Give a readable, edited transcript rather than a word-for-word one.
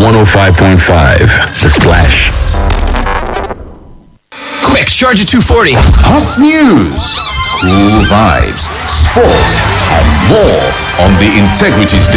105.5. The Splash. Quick, charge at 240. Hot news, cool vibes, sports, and more on the Integrity Station.